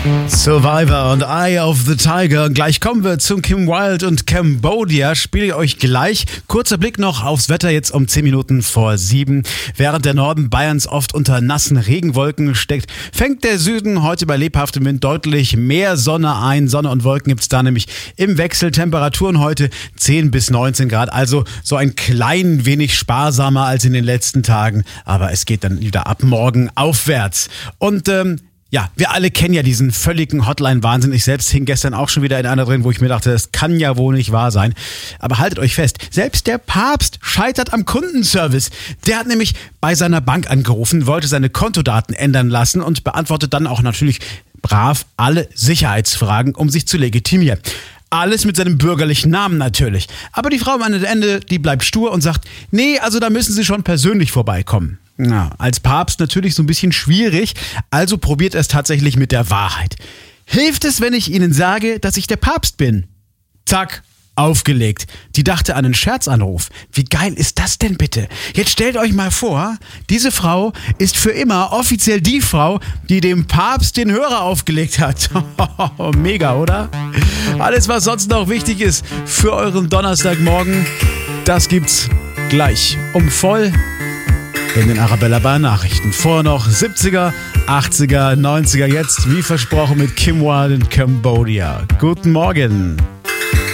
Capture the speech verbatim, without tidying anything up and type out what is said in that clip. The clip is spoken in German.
Survivor und Eye of the Tiger. Gleich kommen wir zum Kim Wilde und Cambodia. Spiele ich euch gleich. Kurzer Blick noch aufs Wetter jetzt um zehn Minuten vor sieben. Während der Norden Bayerns oft unter nassen Regenwolken steckt, fängt der Süden heute bei lebhaftem Wind deutlich mehr Sonne ein. Sonne und Wolken gibt's da nämlich im Wechsel. Temperaturen heute zehn bis neunzehn Grad. Also so ein klein wenig sparsamer als in den letzten Tagen. Aber es geht dann wieder ab morgen aufwärts. Und ähm, Ja, wir alle kennen ja diesen völligen Hotline-Wahnsinn. Ich selbst hing gestern auch schon wieder in einer drin, wo ich mir dachte, das kann ja wohl nicht wahr sein. Aber haltet euch fest, selbst der Papst scheitert am Kundenservice. Der hat nämlich bei seiner Bank angerufen, wollte seine Kontodaten ändern lassen und beantwortet dann auch natürlich brav alle Sicherheitsfragen, um sich zu legitimieren. Alles mit seinem bürgerlichen Namen natürlich. Aber die Frau am Ende, die bleibt stur und sagt, nee, also da müssen Sie schon persönlich vorbeikommen. Ja, als Papst natürlich so ein bisschen schwierig, also probiert es tatsächlich mit der Wahrheit. Hilft es, wenn ich Ihnen sage, dass ich der Papst bin? Zack, aufgelegt. Die dachte an einen Scherzanruf. Wie geil ist das denn bitte? Jetzt stellt euch mal vor, diese Frau ist für immer offiziell die Frau, die dem Papst den Hörer aufgelegt hat. Mega, oder? Alles, was sonst noch wichtig ist für euren Donnerstagmorgen, das gibt's gleich um voll in den Arabella Bar Nachrichten. Vor noch siebziger, achtziger, neunziger, jetzt wie versprochen mit Kim Wilde in Cambodia. Guten Morgen.